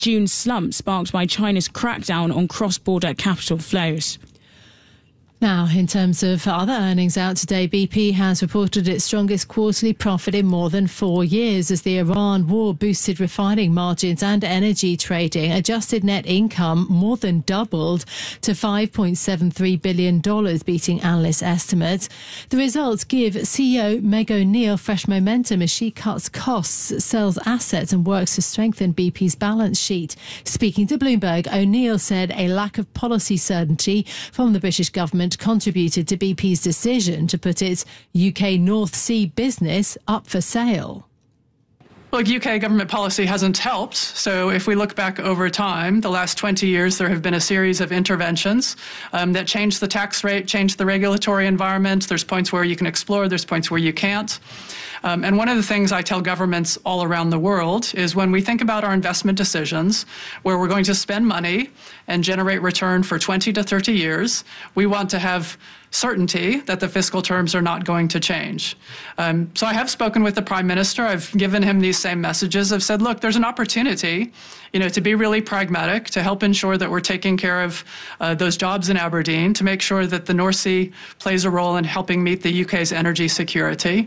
June slump sparked by China's crackdown on cross-border capital flows. Now, in terms of other earnings out today, BP has reported its strongest quarterly profit in more than 4 years as the Iran war boosted refining margins and energy trading. Adjusted net income more than doubled to $5.73 billion, beating analyst estimates. The results give CEO Meg O'Neill fresh momentum as she cuts costs, sells assets and works to strengthen BP's balance sheet. Speaking to Bloomberg, O'Neill said a lack of policy certainty from the British government contributed to BP's decision to put its UK North Sea business up for sale. Look, UK government policy hasn't helped. So if we look back over time, the last 20 years, there have been a series of interventions that changed the tax rate, changed the regulatory environment. There's points where you can explore, there's points where you can't. And one of the things I tell governments all around the world is when we think about our investment decisions, where we're going to spend money and generate return for 20 to 30 years, we want to have certainty that the fiscal terms are not going to change. So I have spoken with the Prime Minister. I've given him these same messages. I've said, look, there's an opportunity, to be really pragmatic, to help ensure that we're taking care of those jobs in Aberdeen, to make sure that the North Sea plays a role in helping meet the UK's energy security.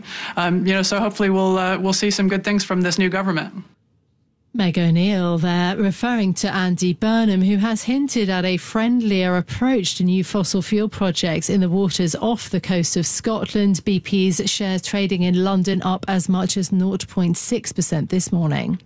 So hopefully we'll see some good things from this new government. Meg O'Neill there, referring to Andy Burnham, who has hinted at a friendlier approach to new fossil fuel projects in the waters off the coast of Scotland. BP's shares trading in London up as much as 0.6% this morning.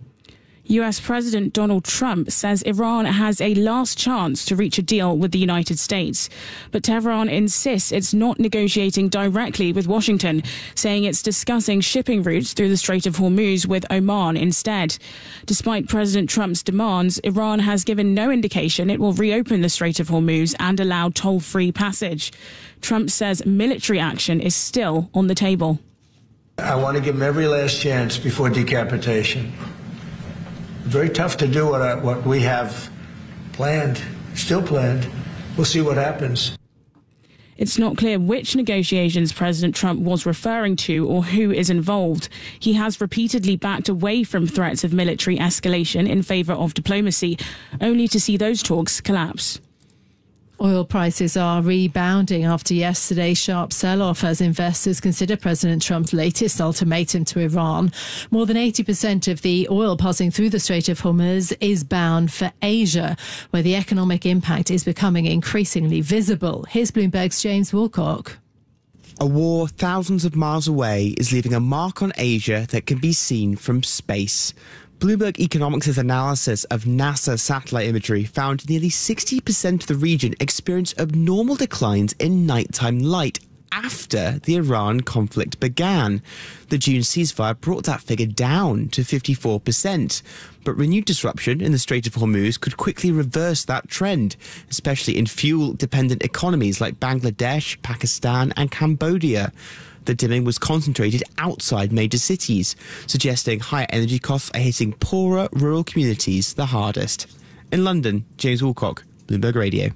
US President Donald Trump says Iran has a last chance to reach a deal with the United States. But Tehran insists it's not negotiating directly with Washington, saying it's discussing shipping routes through the Strait of Hormuz with Oman instead. Despite President Trump's demands, Iran has given no indication it will reopen the Strait of Hormuz and allow toll-free passage. Trump says military action is still on the table. I want to give them every last chance before decapitation. Very tough to do what we have planned, still planned. We'll see what happens. It's not clear which negotiations President Trump was referring to or who is involved. He has repeatedly backed away from threats of military escalation in favour of diplomacy, only to see those talks collapse. Oil prices are rebounding after yesterday's sharp sell-off as investors consider President Trump's latest ultimatum to Iran. More than 80% of the oil passing through the Strait of Hormuz is bound for Asia, where the economic impact is becoming increasingly visible. Here's Bloomberg's James Woolcock. A war thousands of miles away is leaving a mark on Asia that can be seen from space. Bloomberg Economics' analysis of NASA satellite imagery found nearly 60% of the region experienced abnormal declines in nighttime light after the Iran conflict began. The June ceasefire brought that figure down to 54%. But renewed disruption in the Strait of Hormuz could quickly reverse that trend, especially in fuel-dependent economies like Bangladesh, Pakistan and Cambodia. The dimming was concentrated outside major cities, suggesting higher energy costs are hitting poorer rural communities the hardest. In London, James Woolcock, Bloomberg Radio.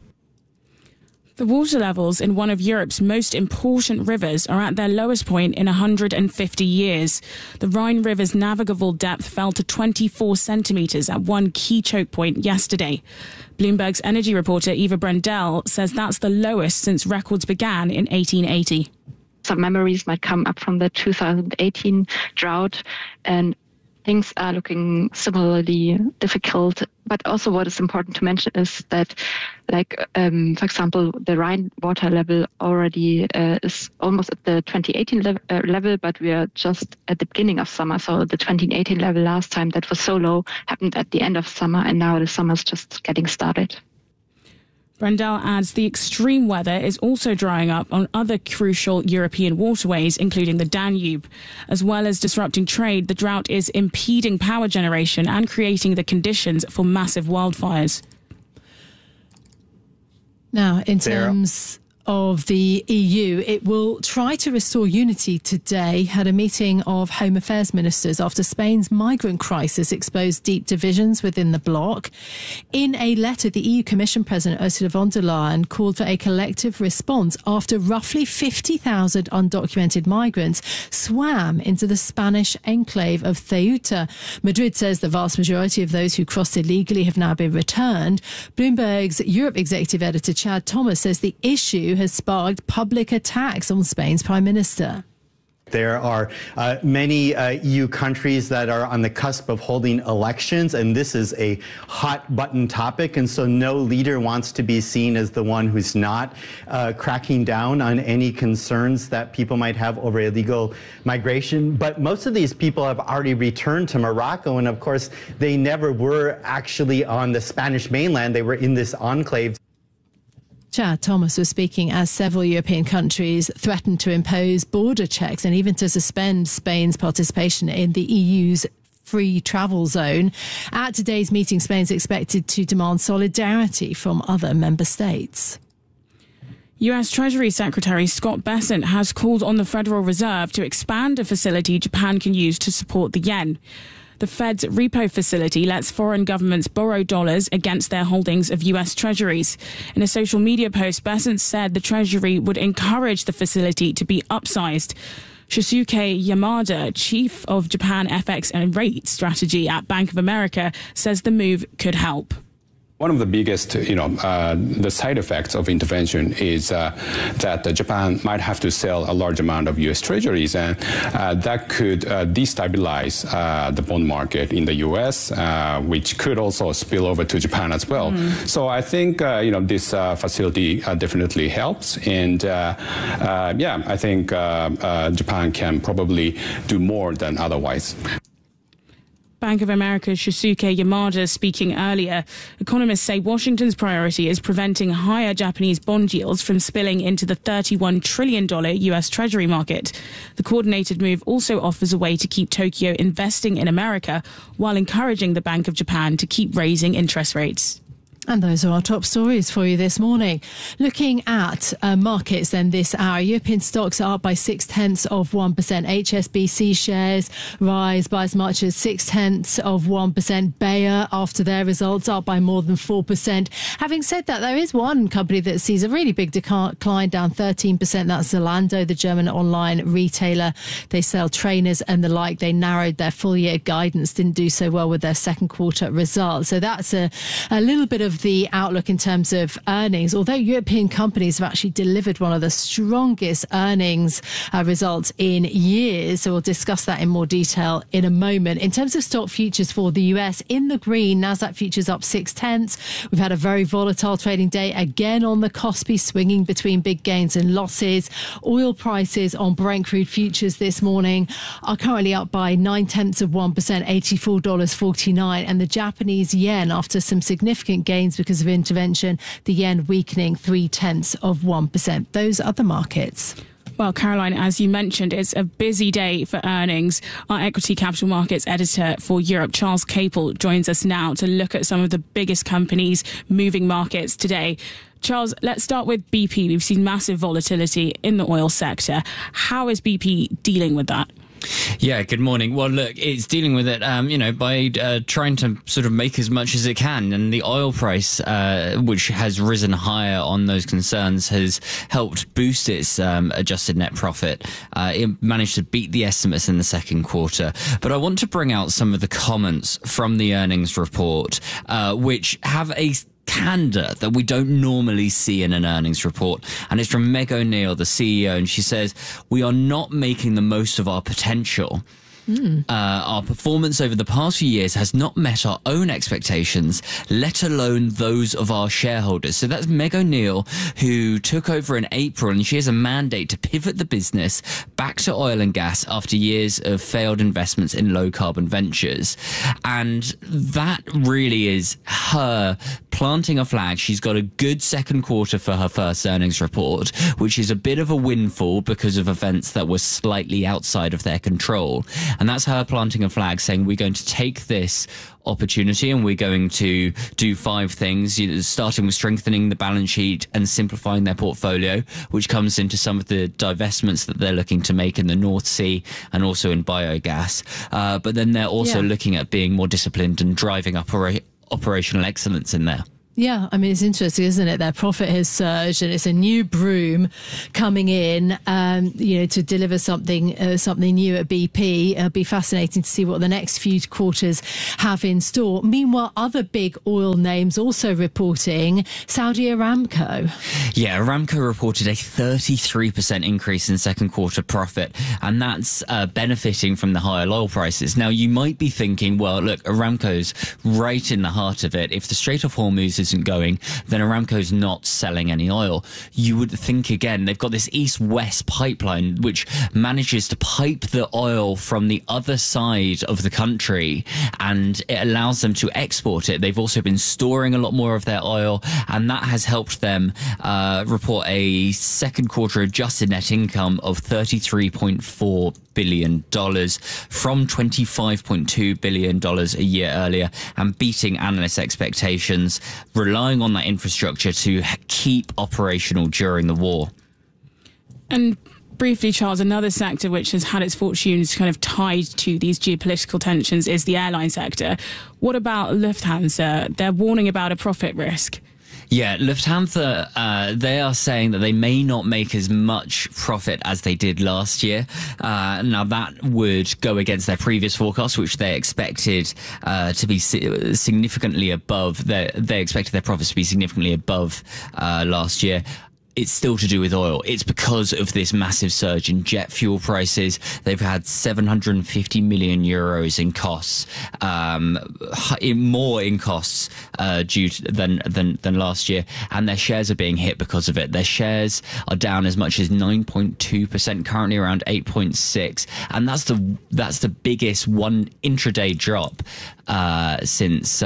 The water levels in one of Europe's most important rivers are at their lowest point in 150 years. The Rhine River's navigable depth fell to 24 centimetres at one key choke point yesterday. Bloomberg's energy reporter Eva Brendel says that's the lowest since records began in 1880. Some memories might come up from the 2018 drought, and things are looking similarly difficult. But also what is important to mention is that, for example, the Rhine water level already is almost at the 2018 level, but we are just at the beginning of summer. So the 2018 level last time that was so low happened at the end of summer, and now the summer is just getting started. Brendel adds the extreme weather is also drying up on other crucial European waterways, including the Danube. As well as disrupting trade, the drought is impeding power generation and creating the conditions for massive wildfires. Now, in terms of the EU, it will try to restore unity today at a meeting of Home Affairs ministers after Spain's migrant crisis exposed deep divisions within the bloc. In a letter, the EU Commission President Ursula von der Leyen called for a collective response after roughly 50,000 undocumented migrants swam into the Spanish enclave of Ceuta. Madrid says the vast majority of those who crossed illegally have now been returned. Bloomberg's Europe executive editor Chad Thomas says the issue has sparked public attacks on Spain's Prime Minister. There are many EU countries that are on the cusp of holding elections, and this is a hot button topic. And so no leader wants to be seen as the one who's not cracking down on any concerns that people might have over illegal migration. But most of these people have already returned to Morocco. And of course, they never were actually on the Spanish mainland. They were in this enclave. Chad Thomas was speaking as several European countries threatened to impose border checks and even to suspend Spain's participation in the EU's free travel zone. At today's meeting, Spain is expected to demand solidarity from other member states. US Treasury Secretary Scott Bessent has called on the Federal Reserve to expand a facility Japan can use to support the yen. The Fed's repo facility lets foreign governments borrow dollars against their holdings of US Treasuries. In a social media post, Bessent said the Treasury would encourage the facility to be upsized. Shusuke Yamada, chief of Japan FX and rate strategy at Bank of America, says the move could help. One of the biggest, the side effects of intervention is that Japan might have to sell a large amount of U.S. Treasuries, and that could destabilize the bond market in the U.S., which could also spill over to Japan as well. So I think, this facility definitely helps, and I think Japan can probably do more than otherwise. Bank of America's Shusuke Yamada speaking earlier. Economists say Washington's priority is preventing higher Japanese bond yields from spilling into the $31 trillion US Treasury market. The coordinated move also offers a way to keep Tokyo investing in America while encouraging the Bank of Japan to keep raising interest rates. And those are our top stories for you this morning. Looking at markets then this hour, European stocks are up by 0.6%. HSBC shares rise by as much as 0.6%. Bayer, after their results, up by more than 4%. Having said that, there is one company that sees a really big decline, down 13%. That's Zalando, the German online retailer. They sell trainers and the like. They narrowed their full year guidance, didn't do so well with their second quarter results. So that's a little bit of the outlook in terms of earnings, although European companies have actually delivered one of the strongest earnings results in years. So we'll discuss that in more detail in a moment. In terms of stock futures for the US, in the green, Nasdaq futures up 0.6. We've had a very volatile trading day again on the Kospi, swinging between big gains and losses. Oil prices on Brent crude futures this morning are currently up by 0.9%, $84.49, and the Japanese yen, after some significant gains because of intervention, the yen weakening 0.3%. Those are the markets. Well, Caroline, as you mentioned, it's a busy day for earnings. Our equity capital markets editor for Europe, Charles Capel, joins us now to look at some of the biggest companies moving markets today. Charles, let's start with BP. We've seen massive volatility in the oil sector. How is BP dealing with that? Yeah, good morning. Well, look, it's dealing with it, by trying to sort of make as much as it can. And the oil price, which has risen higher on those concerns, has helped boost its adjusted net profit. It managed to beat the estimates in the second quarter. But I want to bring out some of the comments from the earnings report, which have a candor that we don't normally see in an earnings report, and it's from Meg O'Neill, the CEO, and she says, "We are not making the most of our potential. Our performance over the past few years has not met our own expectations, let alone those of our shareholders." So that's Meg O'Neill, who took over in April, and she has a mandate to pivot the business back to oil and gas after years of failed investments in low carbon ventures. And that really is her planting a flag. She's got a good second quarter for her first earnings report, which is a bit of a windfall because of events that were slightly outside of their control. And that's her planting a flag saying, we're going to take this opportunity and we're going to do 5 things, starting with strengthening the balance sheet and simplifying their portfolio, which comes into some of the divestments that they're looking to make in the North Sea and also in biogas. But then they're also looking at being more disciplined and driving operational excellence in there. Yeah, I mean, it's interesting, isn't it? Their profit has surged and it's a new broom coming in, to deliver something new at BP. It'll be fascinating to see what the next few quarters have in store. Meanwhile, other big oil names also reporting. Saudi Aramco. Yeah, Aramco reported a 33% increase in second quarter profit, and that's benefiting from the higher oil prices. Now, you might be thinking, well, look, Aramco's right in the heart of it. If the Strait of Hormuz isn't going, then Aramco's not selling any oil. You would think again, they've got this east-west pipeline which manages to pipe the oil from the other side of the country, and it allows them to export it. They've also been storing a lot more of their oil, and that has helped them report a second quarter adjusted net income of $33.4 billion from $25.2 billion a year earlier, and beating analyst expectations, relying on that infrastructure to keep operational during the war. And briefly, Charles, another sector which has had its fortunes kind of tied to these geopolitical tensions is the airline sector. What about Lufthansa? They're warning about a profit risk. Yeah, Lufthansa, they are saying that they may not make as much profit as they did last year. Now, that would go against their previous forecast, which they expected to be significantly above. They expected their profits to be significantly above last year. It's still to do with oil. It's because of this massive surge in jet fuel prices. They've had 750 million euros in costs, more in costs than last year, and their shares are being hit because of it. Their shares are down as much as 9.2%, currently around 8.6%, and that's the biggest one intraday drop since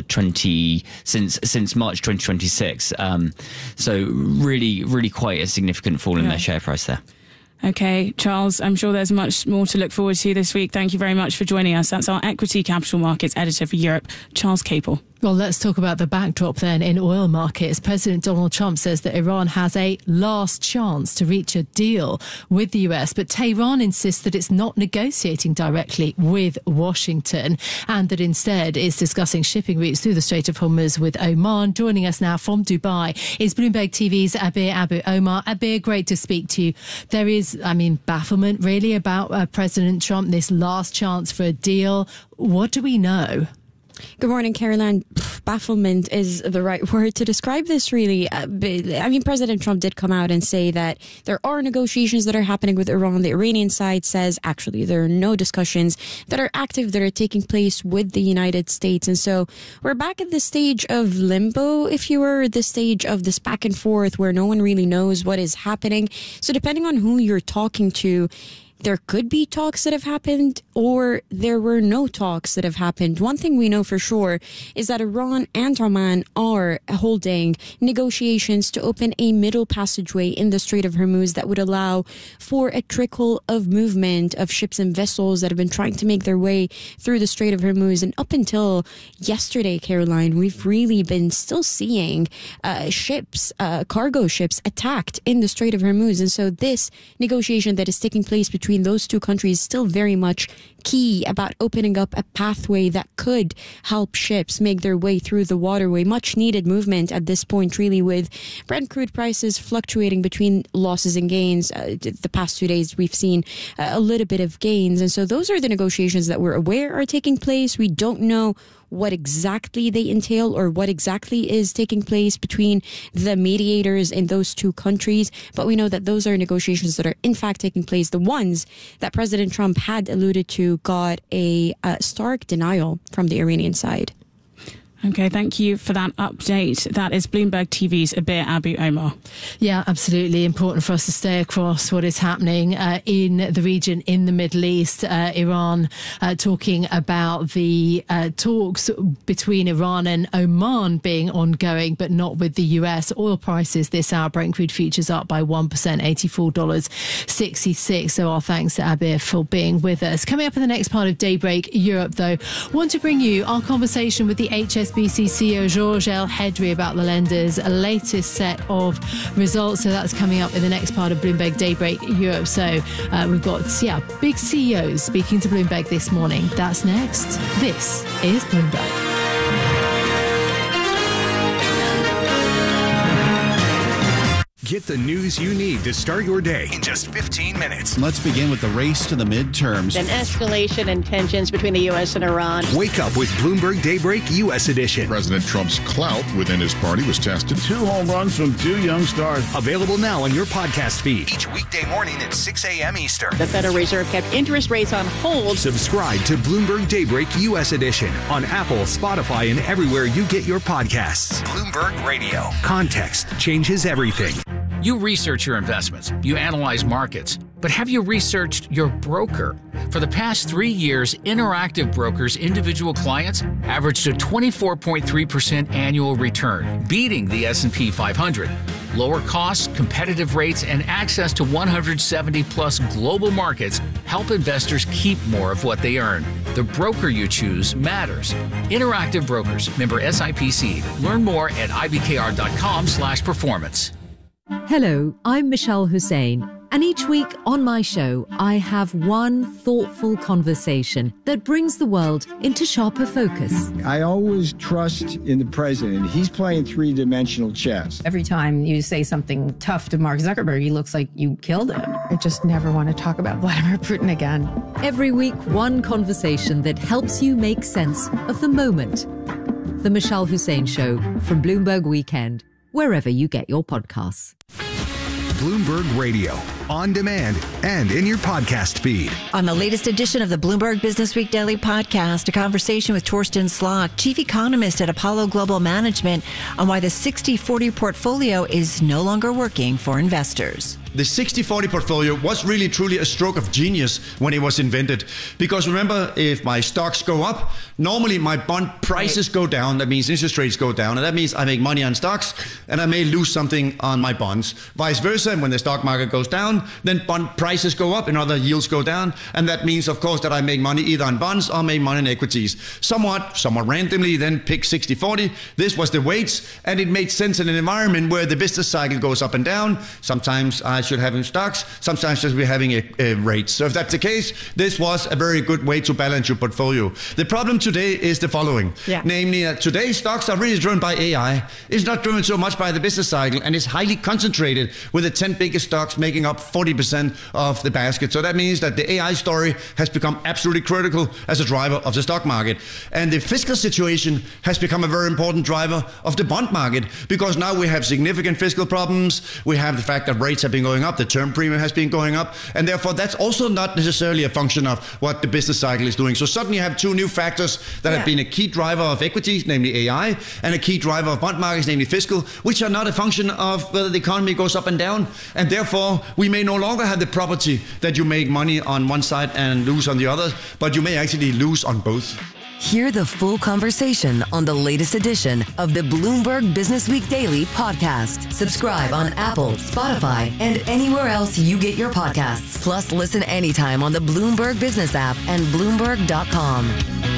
March 2026. So really quite a significant fall in their share price there. Okay, Charles, I'm sure there's much more to look forward to this week. Thank you very much for joining us. That's our Equity Capital Markets Editor for Europe, Charles Capel. Well, let's talk about the backdrop then in oil markets. President Donald Trump says that Iran has a last chance to reach a deal with the US, but Tehran insists that it's not negotiating directly with Washington and that instead it's discussing shipping routes through the Strait of Hormuz with Oman. Joining us now from Dubai is Bloomberg TV's Abir Abu Omar. Abir, great to speak to you. There is, bafflement really about President Trump, this last chance for a deal. What do we know? Good morning, Caroline. Bafflement is the right word to describe this, really. President Trump did come out and say that there are negotiations that are happening with Iran. The Iranian side says, actually, there are no discussions that are active that are taking place with the United States. And so we're back at the stage of limbo, if you were, the stage of this back and forth where no one really knows what is happening. So depending on who you're talking to, there could be talks that have happened, or there were no talks that have happened. One thing we know for sure is that Iran and Oman are holding negotiations to open a middle passageway in the Strait of Hormuz that would allow for a trickle of movement of ships and vessels that have been trying to make their way through the Strait of Hormuz. And up until yesterday, Caroline, we've really been still seeing cargo ships attacked in the Strait of Hormuz. And so this negotiation that is taking place between those two countries still very much key about opening up a pathway that could help ships make their way through the waterway. Much needed movement at this point, really, with Brent crude prices fluctuating between losses and gains. The past 2 days, we've seen a little bit of gains. And so those are the negotiations that we're aware are taking place. We don't know what exactly they entail or what exactly is taking place between the mediators in those two countries. But we know that those are negotiations that are in fact taking place. The ones that President Trump had alluded to got a stark denial from the Iranian side. Okay, thank you for that update. That is Bloomberg TV's Abir Abu Omar. Yeah, absolutely important for us to stay across what is happening in the region, in the Middle East. Iran talking about the talks between Iran and Oman being ongoing, but not with the US. Oil prices this hour, Brent crude futures up by 1%, $84.66. So our thanks to Abir for being with us. Coming up in the next part of Daybreak Europe, though, want to bring you our conversation with the HSBC CEO Georges El-Hedri about the lender's latest set of results. So that's coming up in the next part of Bloomberg Daybreak Europe. So we've got, big CEOs speaking to Bloomberg this morning. That's next. This is Bloomberg. Get the news you need to start your day in just 15 minutes. Let's begin with the race to the midterms. An escalation in tensions between the U.S. and Iran. Wake up with Bloomberg Daybreak U.S. edition. President Trump's clout within his party was tested. 2 home runs from 2 young stars. Available now on your podcast feed. Each weekday morning at 6 a.m. Eastern. The Federal Reserve kept interest rates on hold. Subscribe to Bloomberg Daybreak U.S. edition on Apple, Spotify, and everywhere you get your podcasts. Bloomberg Radio. Context changes everything. You research your investments, you analyze markets, but have you researched your broker? For the past 3 years, Interactive Brokers' individual clients averaged a 24.3% annual return, beating the S&P 500. Lower costs, competitive rates, and access to 170-plus global markets help investors keep more of what they earn. The broker you choose matters. Interactive Brokers, member SIPC. Learn more at ibkr.com/performance. Hello, I'm Michelle Hussein, and each week on my show, I have one thoughtful conversation that brings the world into sharper focus. I always trust in the president. He's playing three-dimensional chess. Every time you say something tough to Mark Zuckerberg, he looks like you killed him. I just never want to talk about Vladimir Putin again. Every week, one conversation that helps you make sense of the moment. The Michelle Hussein Show from Bloomberg Weekend, wherever you get your podcasts. Bloomberg Radio, on demand and in your podcast feed. On the latest edition of the Bloomberg Business Week Daily Podcast, a conversation with Torsten Slok, chief economist at Apollo Global Management, on why the 60/40 portfolio is no longer working for investors. The 60/40 portfolio was really truly a stroke of genius when it was invented. Because remember, if my stocks go up, normally my bond prices go down. That means interest rates go down. And that means I make money on stocks and I may lose something on my bonds. Vice versa, and when the stock market goes down, then bond prices go up and other yields go down. And that means, of course, that I make money either on bonds or make money on equities. Somewhat randomly, then pick 60/40. This was the weights, and it made sense in an environment where the business cycle goes up and down. Sometimes I should have in stocks, sometimes just be having a rates. So if that's the case, this was a very good way to balance your portfolio. The problem today is the following. Namely, today stocks are really driven by AI. It's not driven so much by the business cycle, and it's highly concentrated with the 10 biggest stocks making up 40% of the basket. So that means that the AI story has become absolutely critical as a driver of the stock market. And the fiscal situation has become a very important driver of the bond market, because now we have significant fiscal problems. We have the fact that rates have been going up, the term premium has been going up, and therefore that's also not necessarily a function of what the business cycle is doing. So suddenly you have two new factors that have been a key driver of equities, namely AI, and a key driver of bond markets, namely fiscal, which are not a function of whether the economy goes up and down. And therefore, we may no longer have the property that you make money on one side and lose on the other, but you may actually lose on both. Hear the full conversation on the latest edition of the Bloomberg Business Week Daily Podcast. Subscribe on Apple, Spotify, and anywhere else you get your podcasts. Plus, listen anytime on the Bloomberg Business app and Bloomberg.com.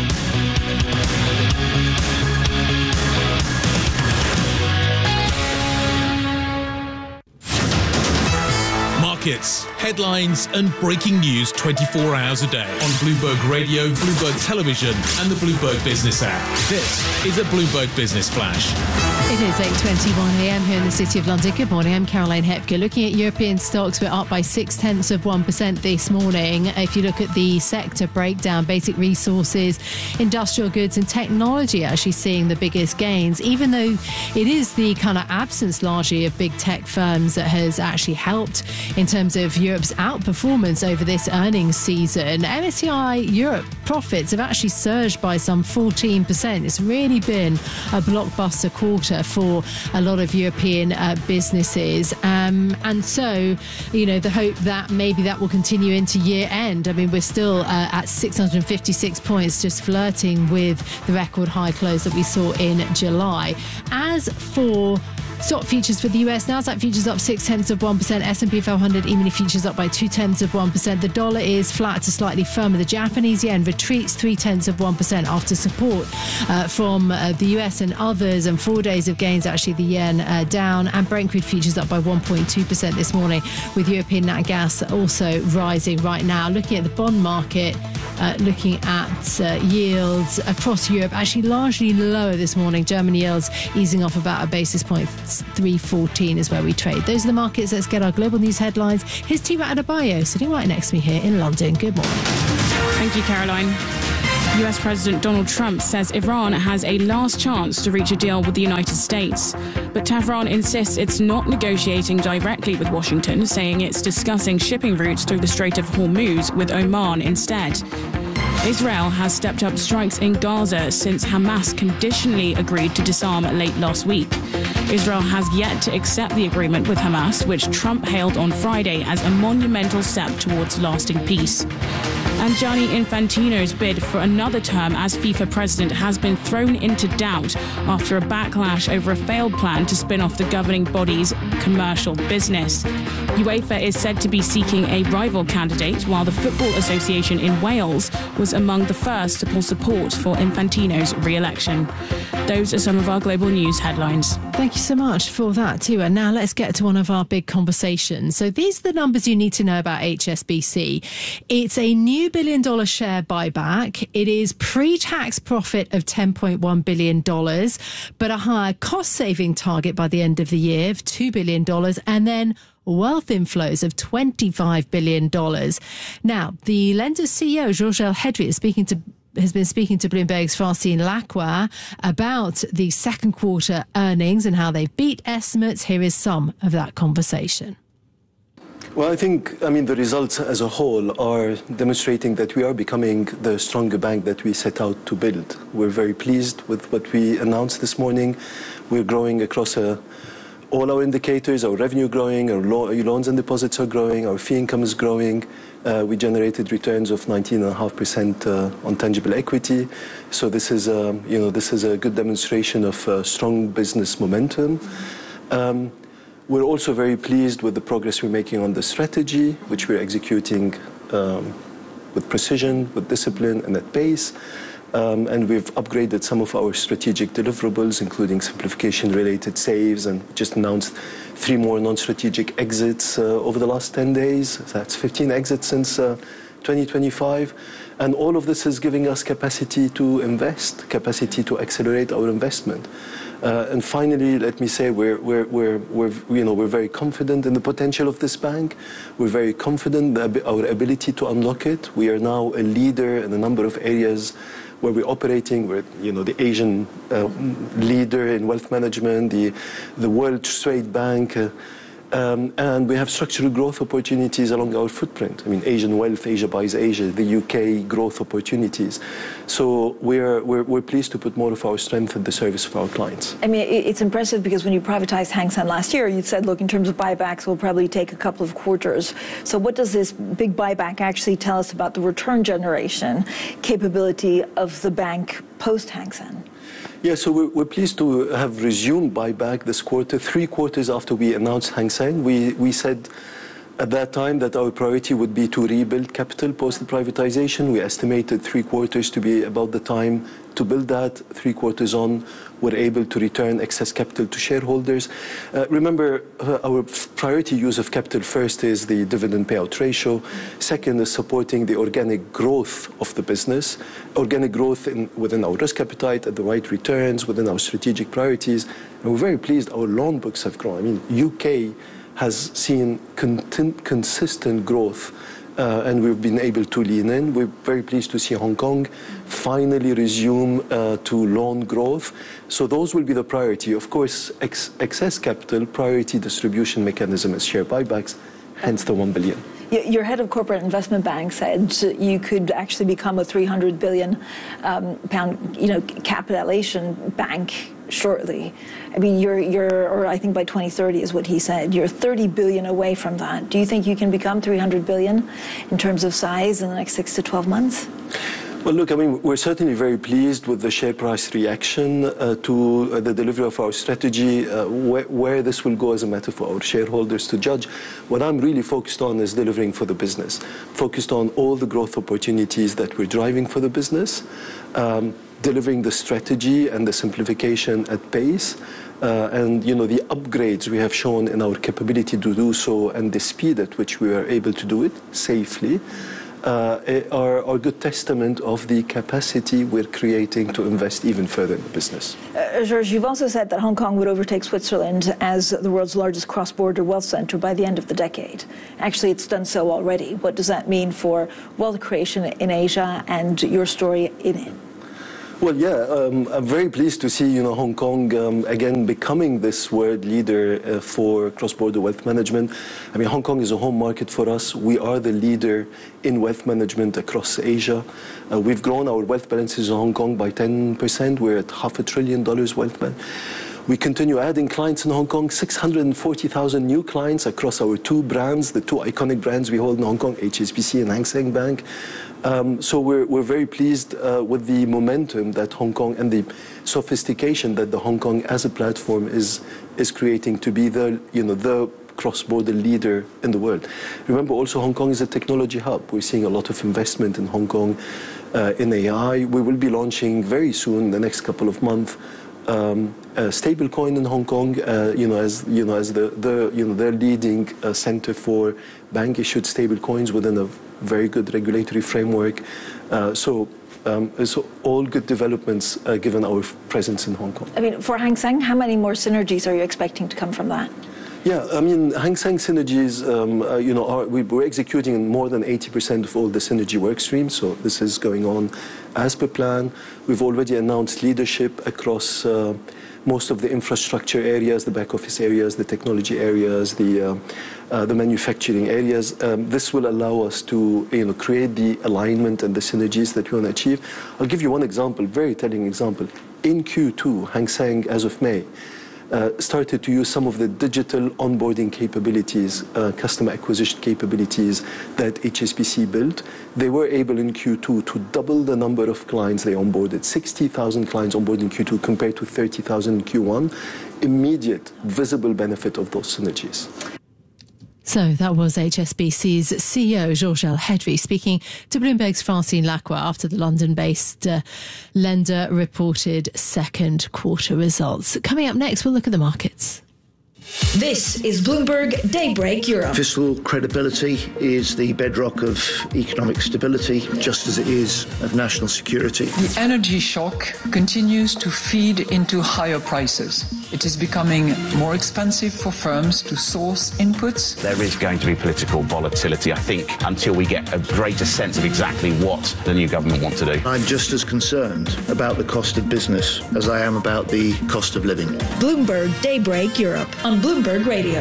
Markets, headlines, and breaking news 24 hours a day on Bloomberg Radio, Bloomberg Television, and the Bloomberg Business app. This is a Bloomberg Business Flash. It is 8:21 a.m. here in the City of London. Good morning, I'm Caroline Hepker. Looking at European stocks, we're up by 0.6% this morning. If you look at the sector breakdown, basic resources, industrial goods and technology actually seeing the biggest gains, even though it is the kind of absence largely of big tech firms that has actually helped in terms terms of Europe's outperformance over this earnings season, MSCI Europe profits have actually surged by some 14%. It's really been a blockbuster quarter for a lot of European businesses. And so, the hope that maybe that will continue into year end. I mean, we're still at 656 points, just flirting with the record high close that we saw in July. As for stock futures for the US, Nasdaq futures up 0.6%, S&P 500 E-mini futures up by 0.2%. The dollar is flat to slightly firmer. The Japanese yen retreats 0.3% after support from the US and others, and 4 days of gains. Actually, the yen down, and Brent crude futures up by 1.2% this morning, with European nat gas also rising right now. Looking at the bond market, looking at yields across Europe, actually largely lower this morning. German yields easing off about a basis point. 314 is where we trade. Those are the markets. Let's get our global news headlines. Here's Tima Adebayo sitting right next to me here in London. Good morning. Thank you, Caroline. US President Donald Trump says Iran has a last chance to reach a deal with the United States. But Tehran insists it's not negotiating directly with Washington, saying it's discussing shipping routes through the Strait of Hormuz with Oman instead. Israel has stepped up strikes in Gaza since Hamas conditionally agreed to disarm late last week. Israel has yet to accept the agreement with Hamas, which Trump hailed on Friday as a monumental step towards lasting peace. And Gianni Infantino's bid for another term as FIFA president has been thrown into doubt after a backlash over a failed plan to spin off the governing body's commercial business. UEFA is said to be seeking a rival candidate, while the Football Association in Wales was among the first to pull support for Infantino's re-election. Those are some of our global news headlines. Thank you so much for that, Tua. Now let's get to one of our big conversations. So these are the numbers you need to know about HSBC. It's a new $1 billion share buyback. It is pre-tax profit of $10.1 billion, but a higher cost-saving target by the end of the year of $2 billion, and then wealth inflows of $25 billion. Now, the lender's CEO, Georges El-Hedry, has been speaking to Bloomberg's Francine Lacqua about the second quarter earnings and how they beat estimates. Here is some of that conversation. Well, the results as a whole are demonstrating that we are becoming the stronger bank that we set out to build. We're very pleased with what we announced this morning. We're growing across all our indicators. Our revenue growing, our loans and deposits are growing, our fee income is growing. We generated returns of 19.5% on tangible equity. So this is a good demonstration of strong business momentum. We're also very pleased with the progress we're making on the strategy, which we're executing with precision, with discipline, and at pace. And we've upgraded some of our strategic deliverables, including simplification-related saves, and just announced 3 more non-strategic exits over the last 10 days. That's 15 exits since 2025. And all of this is giving us capacity to invest, capacity to accelerate our investment. And finally, let me say we're very confident in the potential of this bank. We're very confident in our ability to unlock it. We are now a leader in a number of areas where we're operating. We're the Asian leader in wealth management, the world's trade bank, and we have structural growth opportunities along our footprint. Asian wealth, Asia buys Asia, the UK growth opportunities. So we're pleased to put more of our strength at the service of our clients. It's impressive because when you privatized Hang Seng last year, you said, look, in terms of buybacks, we'll probably take a couple of quarters. So what does this big buyback actually tell us about the return generation capability of the bank post Hang Seng? Yeah, so we're pleased to have resumed buyback this quarter, 3 quarters after we announced Hang Seng. We said at that time that our priority would be to rebuild capital post the privatization. We estimated 3 quarters to be about the time to build that. 3 quarters on, we're able to return excess capital to shareholders. Remember, our priority use of capital first is the dividend payout ratio. Second is supporting the organic growth of the business, organic growth within our risk appetite at the right returns, within our strategic priorities. And we're very pleased our loan books have grown. UK has seen consistent growth, and we've been able to lean in. We're very pleased to see Hong Kong finally resume to loan growth. So those will be the priority. Of course, excess capital, priority distribution mechanism is share buybacks, hence the 1 billion. Your head of corporate investment bank said you could actually become a 300 billion pound, capitalization bank shortly. I mean, or I think by 2030 is what he said. You're 30 billion away from that. Do you think you can become 300 billion in terms of size in the next 6 to 12 months? Well, look, I mean, we're certainly very pleased with the share price reaction to the delivery of our strategy. Where this will go as a matter for our shareholders to judge. What I'm really focused on is delivering for the business, focused on all the growth opportunities that we're driving for the business, delivering the strategy and the simplification at pace. And, the upgrades we have shown in our capability to do so and the speed at which we are able to do it safely are a good testament of the capacity we're creating to invest even further in the business. Georges, you've also said that Hong Kong would overtake Switzerland as the world's largest cross-border wealth center by the end of the decade. Actually, it's done so already. What does that mean for wealth creation in Asia and your story in it? Well, yeah, I'm very pleased to see, Hong Kong again becoming this world leader for cross-border wealth management. I mean, Hong Kong is a home market for us. We are the leader in wealth management across Asia. We've grown our wealth balances in Hong Kong by 10%. We're at $500 billion wealth management. We continue adding clients in Hong Kong, 640,000 new clients across our two brands, the two iconic brands we hold in Hong Kong, HSBC and Hang Seng Bank. So we're very pleased with the momentum that Hong Kong and the sophistication that the Hong Kong as a platform is creating to be the cross-border leader in the world. Remember also Hong Kong is a technology hub. We're seeing a lot of investment in Hong Kong in AI. We will be launching very soon, in the next couple of months, a stable coin in Hong Kong, as their leading center for bank-issued stable coins within a very good regulatory framework. So it's all good developments given our presence in Hong Kong. I mean, for Hang Seng, how many more synergies are you expecting to come from that? Yeah, I mean, Hang Seng synergies, we're executing in more than 80% of all the synergy work streams, so this is going on as per plan. We've already announced leadership across most of the infrastructure areas, the back office areas, the technology areas, the manufacturing areas. This will allow us to create the alignment and the synergies that we want to achieve. I'll give you one example, very telling example. In Q2, Hang Seng, as of May, started to use some of the digital onboarding capabilities, customer acquisition capabilities that HSBC built. They were able in Q2 to double the number of clients they onboarded, 60,000 clients onboarded in Q2 compared to 30,000 in Q1. Immediate, visible benefit of those synergies. So that was HSBC's CEO, Georges El-Hedry, speaking to Bloomberg's Francine Lacqua after the London-based lender reported second quarter results. Coming up next, we'll look at the markets. This is Bloomberg Daybreak Europe. Fiscal credibility is the bedrock of economic stability, just as it is of national security. The energy shock continues to feed into higher prices. It is becoming more expensive for firms to source inputs. There is going to be political volatility, I think, until we get a greater sense of exactly what the new government wants to do. I'm just as concerned about the cost of business as I am about the cost of living. Bloomberg Daybreak Europe on Bloomberg Radio.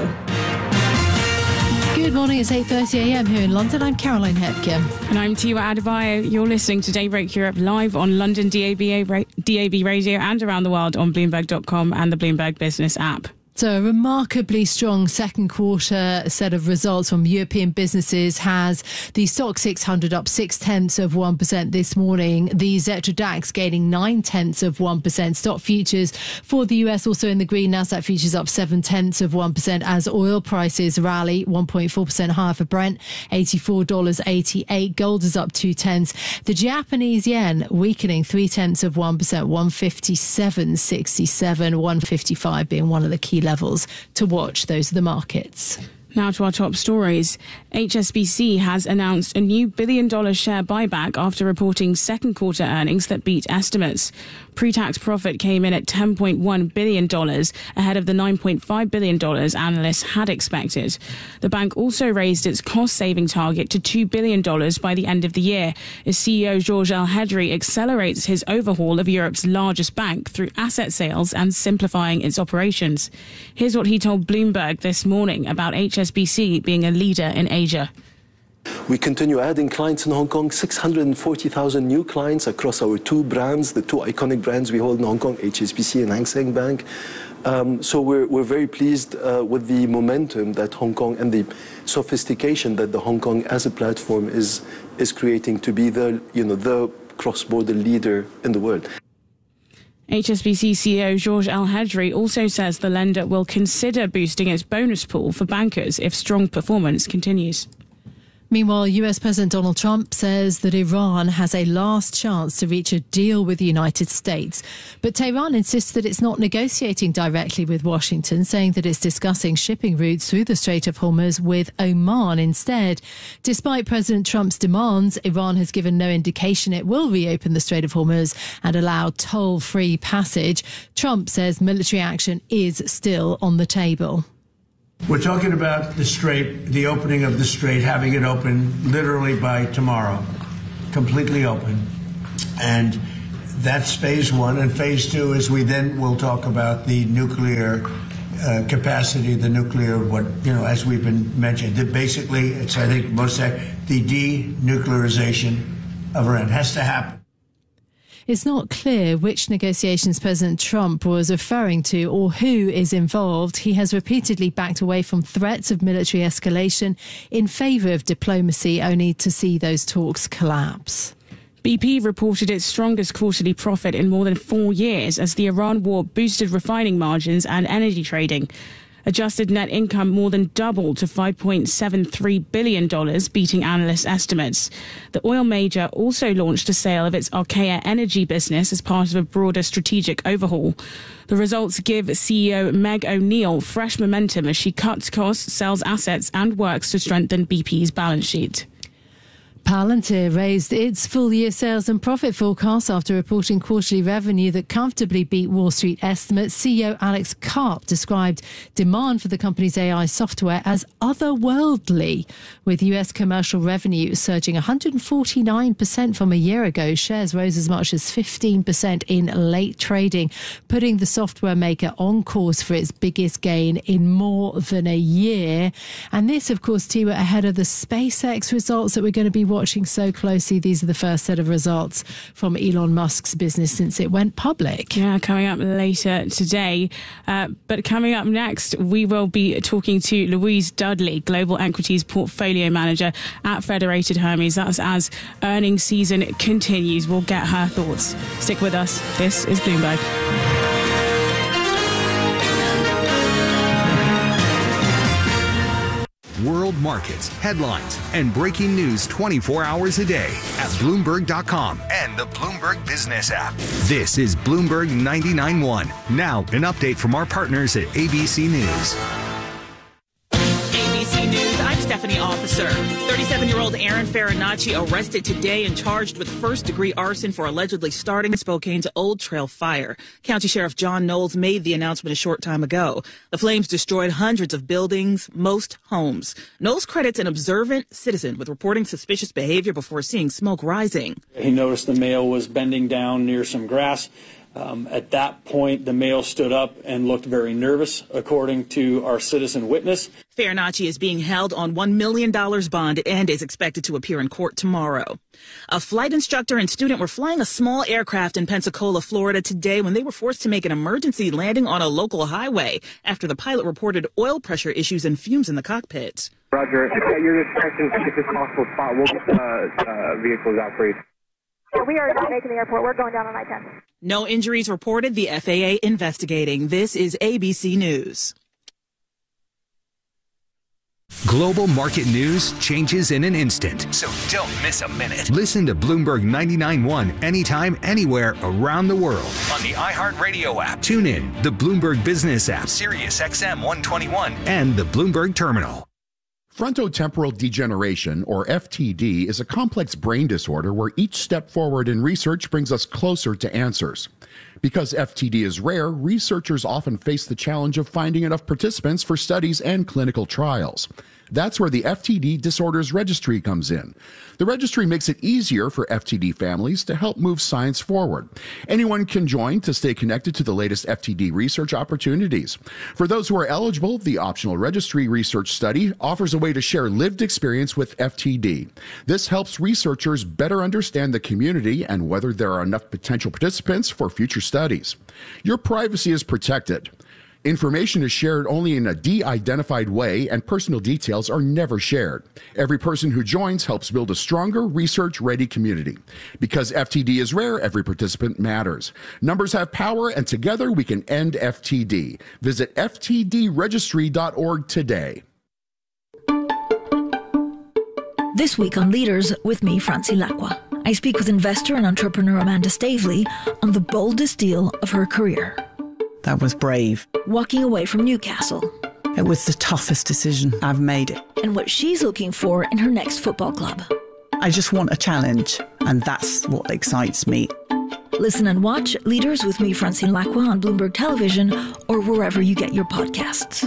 Good morning, it's 8:30am here in London. I'm Caroline Hepker. And I'm Tiwa Adebayo. You're listening to Daybreak Europe live on London DAB radio and around the world on Bloomberg.com and the Bloomberg Business app. So a remarkably strong second quarter set of results from European businesses has the Stoxx 600 up 0.6% this morning. The Xetra DAX gaining 0.9%. Stock futures for the US also in the green. Nasdaq futures up 0.7% as oil prices rally 1.4% higher for Brent, $84.88. Gold is up 0.2. The Japanese yen weakening 0.3%, 157.67, 155 being one of the key levels to watch. Those are the markets. Now to our top stories. HSBC has announced a new $1 billion share buyback after reporting second quarter earnings that beat estimates. Pre-tax profit came in at $10.1 billion, ahead of the $9.5 billion analysts had expected. The bank also raised its cost-saving target to $2 billion by the end of the year, as CEO Georges El-Hedry accelerates his overhaul of Europe's largest bank through asset sales and simplifying its operations. Here's what he told Bloomberg this morning about HSBC HSBC being a leader in Asia. We continue adding clients in Hong Kong, 640,000 new clients across our two brands, the two iconic brands we hold in Hong Kong, HSBC and Hang Seng Bank. So we're very pleased with the momentum that Hong Kong and the sophistication that the Hong Kong as a platform is creating to be the cross-border leader in the world. HSBC CEO Georges Al-Hadri also says the lender will consider boosting its bonus pool for bankers if strong performance continues. Meanwhile, US President Donald Trump says that Iran has a last chance to reach a deal with the United States. But Tehran insists that it's not negotiating directly with Washington, saying that it's discussing shipping routes through the Strait of Hormuz with Oman instead. Despite President Trump's demands, Iran has given no indication it will reopen the Strait of Hormuz and allow toll-free passage. Trump says military action is still on the table. We're talking about the strait, the opening of the strait, having it open literally by tomorrow, completely open. And that's phase one. And phase two is we then will talk about the nuclear capacity, the nuclear, as we've been mentioned. Basically, it's, I think, the denuclearization of Iran has to happen. It's not clear which negotiations President Trump was referring to or who is involved. He has repeatedly backed away from threats of military escalation in favour of diplomacy, only to see those talks collapse. BP reported its strongest quarterly profit in more than 4 years as the Iran war boosted refining margins and energy trading. Adjusted net income more than doubled to $5.73 billion, beating analyst estimates. The oil major also launched a sale of its Archaea energy business as part of a broader strategic overhaul. The results give CEO Meg O'Neill fresh momentum as she cuts costs, sells assets and works to strengthen BP's balance sheet. Palantir raised its full-year sales and profit forecast after reporting quarterly revenue that comfortably beat Wall Street estimates. CEO Alex Karp described demand for the company's AI software as otherworldly, with US commercial revenue surging 149% from a year ago. Shares rose as much as 15% in late trading, putting the software maker on course for its biggest gain in more than a year. And this, of course, Tiwa, ahead of the SpaceX results that we're going to be watching so closely. These are the first set of results from Elon Musk's business since it went public. Yeah, coming up later today. But coming up next, we will be talking to Louise Dudley, Global Equities Portfolio Manager at Federated Hermes. That's as earnings season continues. We'll get her thoughts. Stick with us. This is Bloomberg. World markets, headlines, and breaking news 24 hours a day at Bloomberg.com and the Bloomberg Business app. This is Bloomberg 99.1. Now, an update from our partners at ABC News. ABC News, I'm Stephanie Officer. 37-year-old Aaron Farinacci arrested today and charged with first-degree arson for allegedly starting Spokane's Old Trail fire. County Sheriff John Knowles made the announcement a short time ago. The flames destroyed hundreds of buildings, most homes. Knowles credits an observant citizen with reporting suspicious behavior before seeing smoke rising. He noticed the male was bending down near some grass. At that point, the male stood up and looked very nervous, according to our citizen witness. Farinacci is being held on $1 million bond and is expected to appear in court tomorrow. A flight instructor and student were flying a small aircraft in Pensacola, Florida today when they were forced to make an emergency landing on a local highway after the pilot reported oil pressure issues and fumes in the cockpit. Roger. You're expecting the quickest possible spot. We'll get the vehicles out for you. We are not making the airport. We're going down on I-10. No injuries reported. The FAA investigating. This is ABC News. Global market news changes in an instant, so don't miss a minute. Listen to Bloomberg 99.1 anytime, anywhere around the world on the iHeartRadio app. Tune in, the Bloomberg Business app, Sirius XM 121, and the Bloomberg Terminal. Frontotemporal degeneration, or FTD, is a complex brain disorder where each step forward in research brings us closer to answers. Because FTD is rare, researchers often face the challenge of finding enough participants for studies and clinical trials. That's where the FTD Disorders Registry comes in. The registry makes it easier for FTD families to help move science forward. Anyone can join to stay connected to the latest FTD research opportunities. For those who are eligible, the optional registry research study offers a way to share lived experience with FTD. This helps researchers better understand the community and whether there are enough potential participants for future studies. Your privacy is protected. Information is shared only in a de-identified way, and personal details are never shared. Every person who joins helps build a stronger, research-ready community. Because FTD is rare, every participant matters. Numbers have power, and together we can end FTD. Visit ftdregistry.org today. This week on Leaders, with me, Francine Lacqua. I speak with investor and entrepreneur Amanda Stavely on the boldest deal of her career. That was brave. Walking away from Newcastle. It was the toughest decision. I've made it. And what she's looking for in her next football club. I just want a challenge, and that's what excites me. Listen and watch Leaders with me, Francine Lacqua, on Bloomberg Television or wherever you get your podcasts.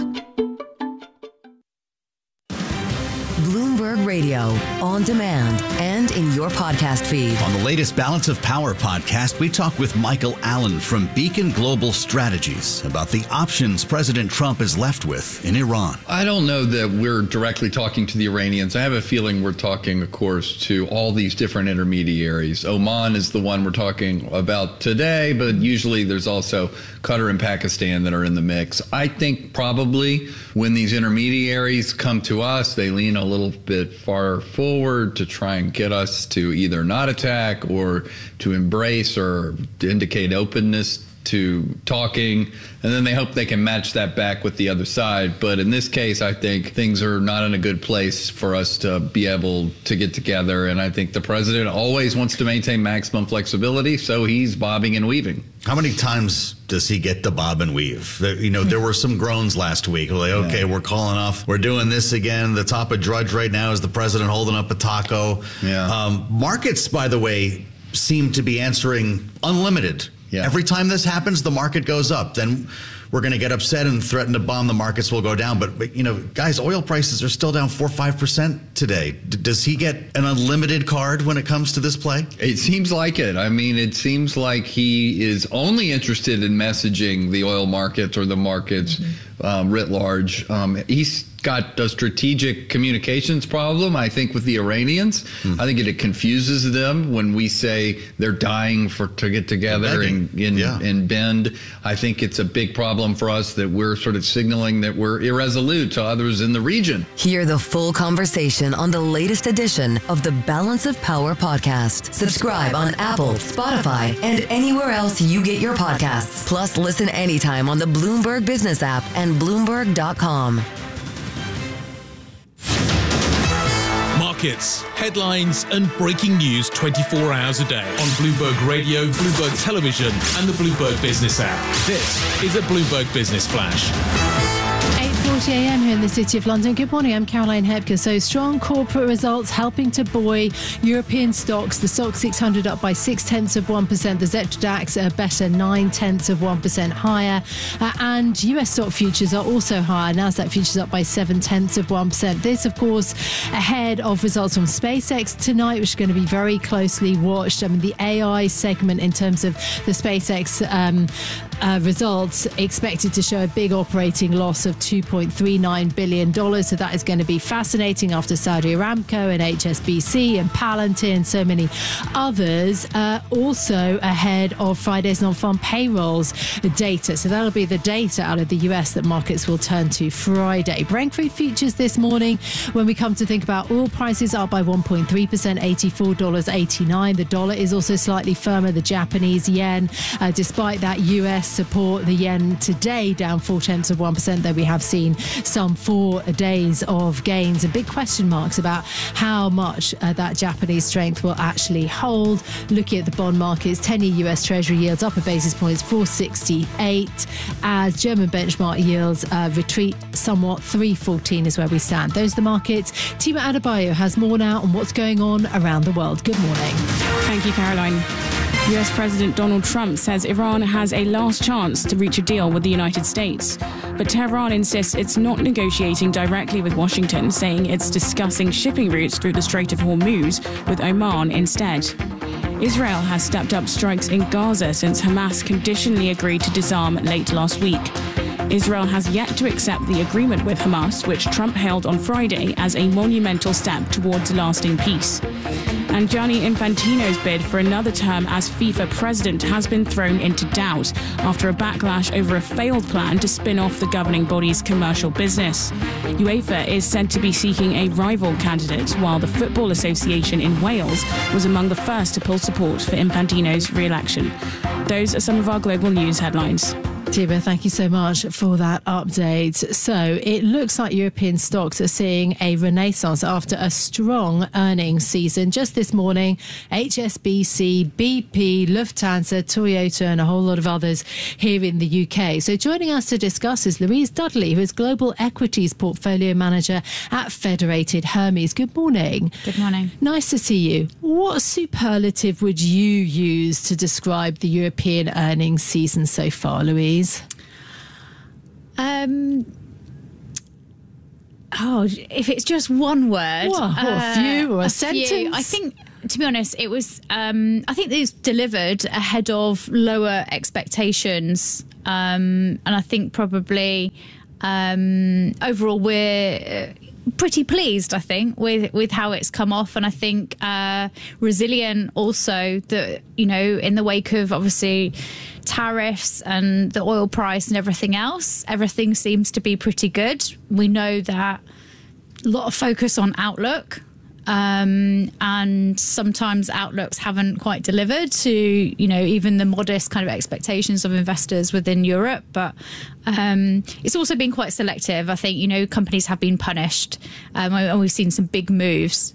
Bloomberg Radio, on demand and in your podcast feed. On the latest Balance of Power podcast, we talk with Michael Allen from Beacon Global Strategies about the options President Trump is left with in Iran. I don't know that we're directly talking to the Iranians. I have a feeling we're talking, of course, to all these different intermediaries. Oman is the one we're talking about today, but usually there's also Qatar and Pakistan that are in the mix. I think probably when these intermediaries come to us, they lean a little bit far forward to try and get us to either not attack or to embrace or to indicate openness to talking, and then they hope they can match that back with the other side. But in this case, I think things are not in a good place for us to be able to get together, and I think the president always wants to maintain maximum flexibility, so he's bobbing and weaving. How many times does he get to bob and weave? There were some groans last week. Like, okay, we're calling off. We're doing this again. The top of Drudge right now is the president holding up a taco. Markets, by the way, seem to be answering unlimited. Every time this happens, the market goes up. Then we're going to get upset and threaten to bomb. The markets will go down. But guys, oil prices are still down 4 or 5% today. Does he get an unlimited card when it comes to this play? It seems like it. I mean, it seems like he is only interested in messaging the oil markets or the markets writ large. He's got a strategic communications problem, I think, with the Iranians. I think it confuses them when we say they're dying to get together and bend. I think it's a big problem for us that we're sort of signaling that we're irresolute to others in the region. Hear the full conversation on the latest edition of the Balance of Power podcast. Subscribe on Apple, Spotify, and anywhere else you get your podcasts. Plus, listen anytime on the Bloomberg Business app and Bloomberg.com. Markets, headlines, and breaking news 24 hours a day on Bloomberg Radio, Bloomberg Television, and the Bloomberg Business app. This is a Bloomberg Business Flash. 8:40 a.m. here in the City of London. Good morning, I'm Caroline Hepker. So strong corporate results helping to buoy European stocks. The STOXX 600 up by 0.6%. The Xetra DAX better 0.9% higher. And US stock futures are also higher. Nasdaq futures up by 0.7%. This, of course, ahead of results from SpaceX tonight, which is going to be very closely watched. I mean, the AI segment in terms of the SpaceX results expected to show a big operating loss of $2.39 billion. So that is going to be fascinating after Saudi Aramco and HSBC and Palantir and so many others. Also ahead of Friday's non-farm payrolls data. So that'll be the data out of the US that markets will turn to Friday. Brent crude futures this morning, when we come to think about oil prices, up by 1.3%, $84.89. The dollar is also slightly firmer. The Japanese yen, despite that US support, the yen today down 0.4%, though we have seen some 4 days of gains and big question marks about how much that Japanese strength will actually hold. Looking at the bond markets, 10-year US Treasury yields up a basis points, 4.68, as German benchmark yields retreat somewhat. 3.14 is where we stand. Those are the markets. Tima Adebayo has more now on what's going on around the world. Good morning. Thank you, Caroline. US President Donald Trump says Iran has a last chance to reach a deal with the United States. But Tehran insists it's not negotiating directly with Washington, saying it's discussing shipping routes through the Strait of Hormuz with Oman instead. Israel has stepped up strikes in Gaza since Hamas conditionally agreed to disarm late last week. Israel has yet to accept the agreement with Hamas, which Trump hailed on Friday as a monumental step towards lasting peace. And Gianni Infantino's bid for another term as FIFA president has been thrown into doubt after a backlash over a failed plan to spin off the governing body's commercial business. UEFA is said to be seeking a rival candidate, while the Football Association in Wales was among the first to pull support for Infantino's re-election. Those are some of our global news headlines. Tiba, thank you so much for that update. So it looks like European stocks are seeing a renaissance after a strong earnings season. Just this morning, HSBC, BP, Lufthansa, Toyota and a whole lot of others here in the UK. So joining us to discuss is Louise Dudley, who is Global Equities Portfolio Manager at Federated Hermes. Good morning. Good morning. Nice to see you. What superlative would you use to describe the European earnings season so far, Louise? If it's just one word, or a few, or a sentence. I think, to be honest, it was. I think it's delivered ahead of lower expectations, and I think probably overall we're pretty pleased, I think, with how it's come off, and I think resilient also, that, you know, in the wake of obviously tariffs and the oil price and everything else, everything seems to be pretty good. We know that a lot of focus on outlook, and sometimes outlooks haven't quite delivered to, you know, even the modest kind of expectations of investors within Europe. But it's also been quite selective. I think, you know, companies have been punished, and we've seen some big moves,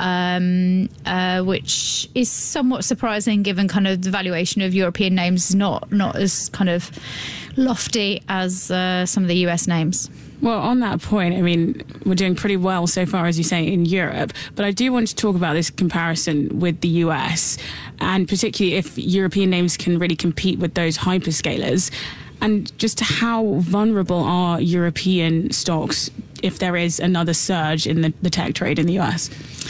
which is somewhat surprising given kind of the valuation of European names not as kind of lofty as some of the US names. Well, on that point, I mean, we're doing pretty well so far, as you say, in Europe. But I do want to talk about this comparison with the US, and particularly if European names can really compete with those hyperscalers, and just how vulnerable are European stocks if there is another surge in the tech trade in the US?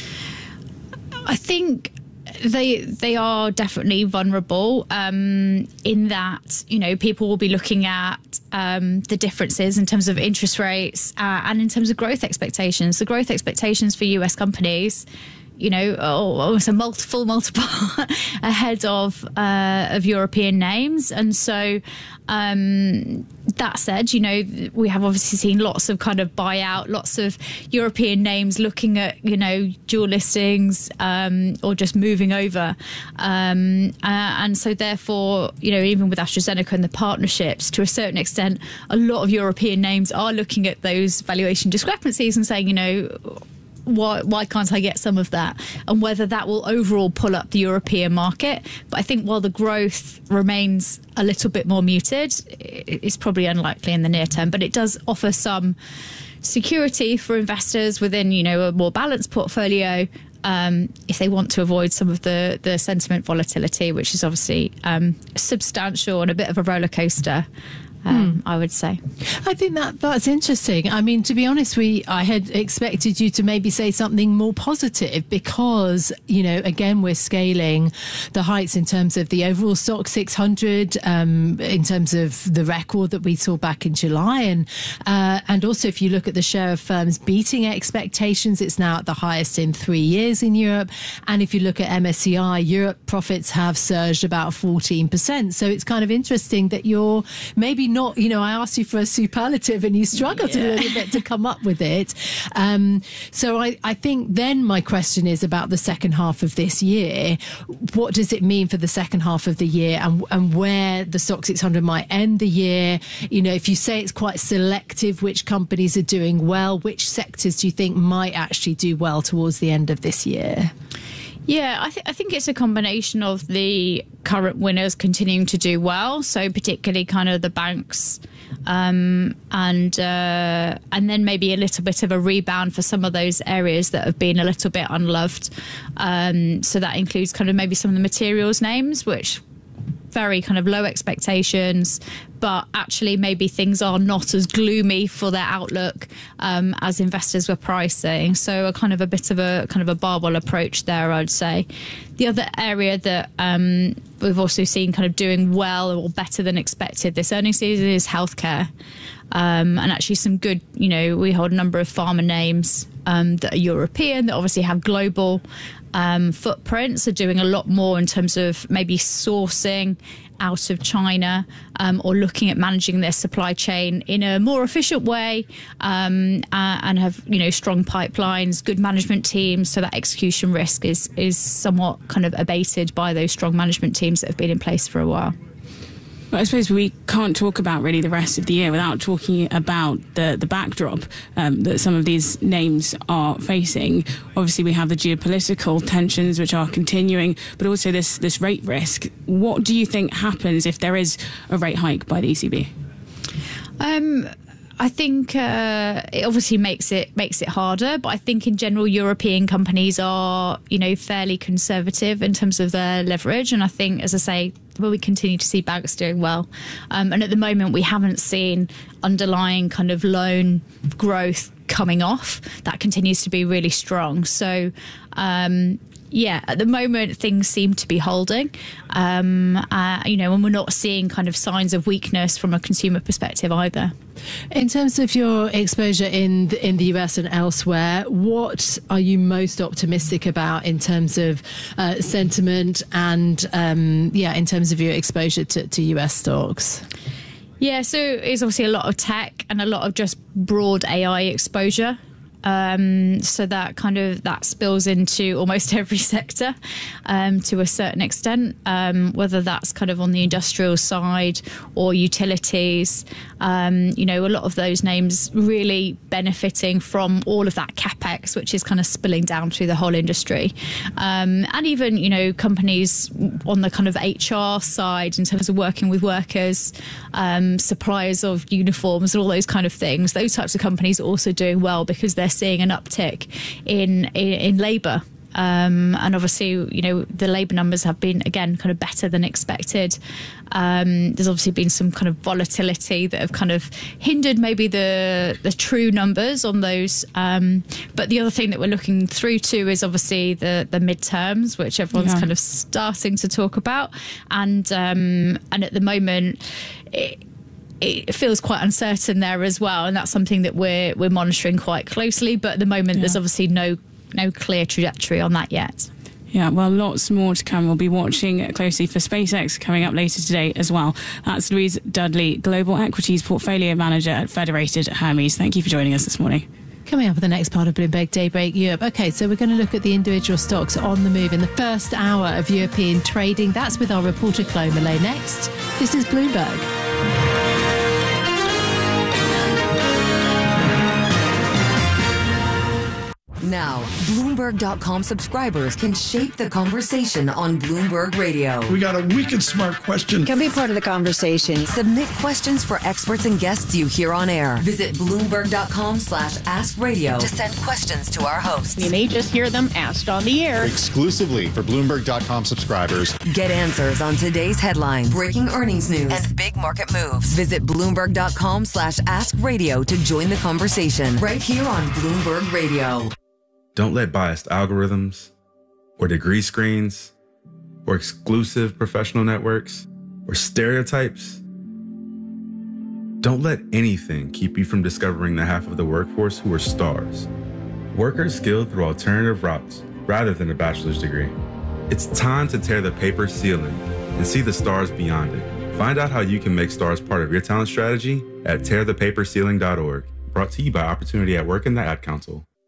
I think they are definitely vulnerable, in that, you know, people will be looking at the differences in terms of interest rates and in terms of growth expectations. The growth expectations for US companies, you know, almost a multiple ahead of European names. And so that said, you know, we have obviously seen lots of kind of buyout, lots of European names looking at, you know, dual listings or just moving over. And so therefore, you know, even with AstraZeneca and the partnerships, to a certain extent, a lot of European names are looking at those valuation discrepancies and saying, you know, why can't I get some of that? And whether that will overall pull up the European market. But I think while the growth remains a little bit more muted, it's probably unlikely in the near term. But it does offer some security for investors within, you know, a more balanced portfolio, if they want to avoid some of the sentiment volatility, which is obviously substantial and a bit of a roller coaster. I would say. I think that's interesting. I mean, to be honest, I had expected you to maybe say something more positive because, you know, again, we're scaling the heights in terms of the overall stock 600, in terms of the record that we saw back in July. And also, if you look at the share of firms beating expectations, it's now at the highest in 3 years in Europe. And if you look at MSCI, Europe profits have surged about 14%. So it's kind of interesting that you're maybe not, you know, I asked you for a superlative and you struggled a little bit to come up with it. So I think then my question is about the second half of this year. What does it mean for the second half of the year, and where the Stoxx 600 might end the year? You know, if you say it's quite selective, which companies are doing well, which sectors do you think might actually do well towards the end of this year? Yeah, I think it's a combination of the current winners continuing to do well. So particularly kind of the banks and then maybe a little bit of a rebound for some of those areas that have been a little bit unloved. So that includes kind of maybe some of the materials names, which very kind of low expectations, but actually maybe things are not as gloomy for their outlook as investors were pricing. So a kind of a bit of a kind of a barbell approach there, I'd say. The other area that we've also seen kind of doing well or better than expected this earnings season is healthcare. And actually some good, we hold a number of pharma names that are European, that obviously have global footprints, are doing a lot more in terms of maybe sourcing out of China or looking at managing their supply chain in a more efficient way, and have strong pipelines, good management teams, so that execution risk is somewhat kind of abated by those strong management teams that have been in place for a while. But I suppose we can't talk about really the rest of the year without talking about the backdrop that some of these names are facing. Obviously, we have the geopolitical tensions which are continuing, but also this rate risk. What do you think happens if there is a rate hike by the ECB? I think it obviously makes it harder, but I think in general European companies are fairly conservative in terms of their leverage, and I think, as I say, we continue to see banks doing well, and at the moment we haven't seen underlying kind of loan growth coming off. That continues to be really strong. So at the moment things seem to be holding, and we're not seeing kind of signs of weakness from a consumer perspective either. In terms of your exposure in the US and elsewhere, what are you most optimistic about in terms of sentiment and in terms of your exposure to US stocks? Yeah, so it's obviously a lot of tech and a lot of just broad AI exposure. So that spills into almost every sector to a certain extent, whether that's kind of on the industrial side or utilities. A lot of those names really benefiting from all of that capex, which is kind of spilling down through the whole industry. And even, companies on the kind of HR side in terms of working with workers, suppliers of uniforms and all those kind of things. Those types of companies are also doing well because they're seeing an uptick in labour. And obviously, the labour numbers have been, again, kind of better than expected. There's obviously been some kind of volatility that have kind of hindered maybe the true numbers on those. But the other thing that we're looking through to is obviously the midterms, which everyone's kind of starting to talk about. And at the moment, it feels quite uncertain there as well, and that's something that we're monitoring quite closely. But at the moment, there's obviously no clear trajectory on that yet. Yeah, well, lots more to come. We'll be watching closely for SpaceX coming up later today as well. That's Louise Dudley, Global Equities Portfolio Manager at Federated Hermes. Thank you for joining us this morning. Coming up with the next part of Bloomberg Daybreak Europe. Okay, so we're going to look at the individual stocks on the move in the first hour of European trading. That's with our reporter Chloe Millay next. This is Bloomberg. Now, Bloomberg.com subscribers can shape the conversation on Bloomberg Radio. We got a wicked smart question. Can be part of the conversation. Submit questions for experts and guests you hear on air. Visit Bloomberg.com/AskRadio to send questions to our hosts. You may just hear them asked on the air. Exclusively for Bloomberg.com subscribers. Get answers on today's headlines, breaking earnings news, and big market moves. Visit Bloomberg.com/AskRadio to join the conversation right here on Bloomberg Radio. Don't let biased algorithms or degree screens or exclusive professional networks or stereotypes. Don't let anything keep you from discovering the half of the workforce who are stars. Workers skilled through alternative routes rather than a bachelor's degree. It's time to tear the paper ceiling and see the stars beyond it. Find out how you can make stars part of your talent strategy at tearthepaperceiling.org. Brought to you by Opportunity at Work and the Ad Council.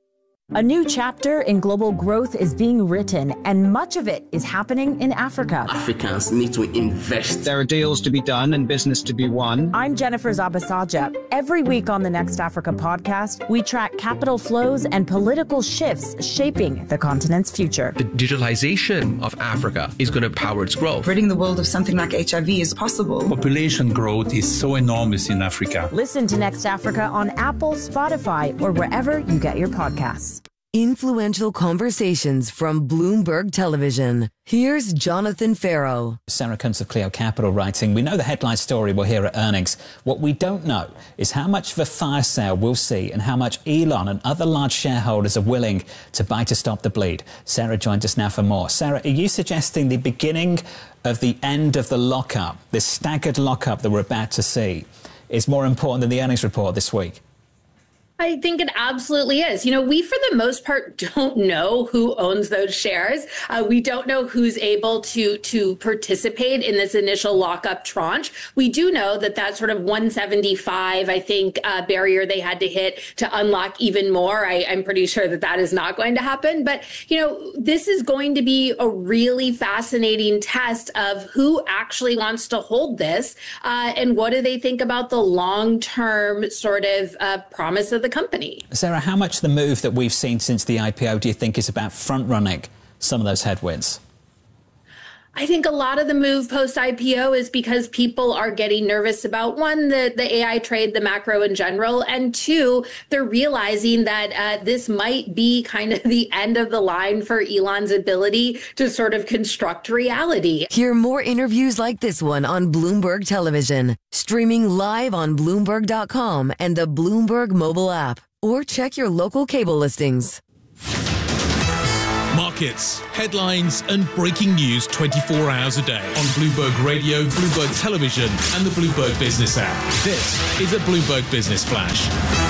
A new chapter in global growth is being written, and much of it is happening in Africa. Africans need to invest. There are deals to be done and business to be won. I'm Jennifer Zabasaja. Every week on the Next Africa podcast, we track capital flows and political shifts shaping the continent's future. The digitalization of Africa is going to power its growth. Ridding the world of something like HIV is possible. Population growth is so enormous in Africa. Listen to Next Africa on Apple, Spotify, or wherever you get your podcasts. Influential conversations from Bloomberg Television. Here's Jonathan Farrow. Sarah Kuntz of Clio Capital writing, we know the headline story we'll hear at earnings. What we don't know is how much of a fire sale we'll see and how much Elon and other large shareholders are willing to buy to stop the bleed. Sarah joins us now for more. Sarah, are you suggesting the beginning of the end of the lockup, this staggered lockup that we're about to see, is more important than the earnings report this week? I think it absolutely is. You know, we, for the most part, don't know who owns those shares. We don't know who's able to participate in this initial lockup tranche. We do know that sort of 175, I think, barrier they had to hit to unlock even more. I'm pretty sure that is not going to happen. But, you know, this is going to be a really fascinating test of who actually wants to hold this and what do they think about the long-term sort of promise of the company. Sarah, how much the move that we've seen since the IPO do you think is about front-running some of those headwinds? I think a lot of the move post-IPO is because people are getting nervous about, one, the AI trade, the macro in general, and two, they're realizing that this might be kind of the end of the line for Elon's ability to sort of construct reality. Hear more interviews like this one on Bloomberg Television, streaming live on Bloomberg.com and the Bloomberg mobile app, or check your local cable listings. Markets, headlines and breaking news 24 hours a day on Bloomberg Radio, Bloomberg Television and the Bloomberg Business app. This is a Bloomberg Business Flash.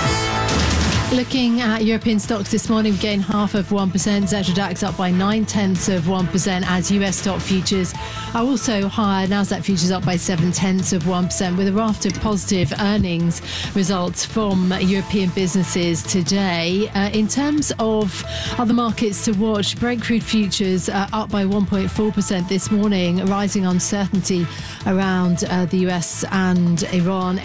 Looking at European stocks this morning, we gained 0.5%. Xetra DAX up by 0.9% as US stock futures are also higher. Nasdaq futures up by 0.7%, with a raft of positive earnings results from European businesses today. In terms of other markets to watch, Brent crude futures up by 1.4% this morning, rising uncertainty around the US and Iran.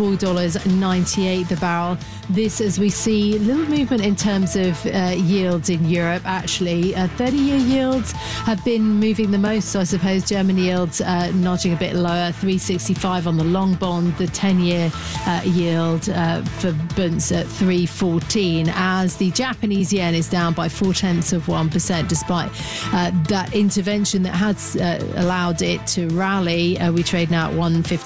$84.98 the barrel. This, as we see, a little movement in terms of yields in Europe, actually. 30-year yields have been moving the most, so I suppose German yields nudging a bit lower, 3.65 on the long bond, the 10-year yield for Bunds at 3.14, as the Japanese yen is down by 0.4%, despite that intervention that has allowed it to rally. We trade now at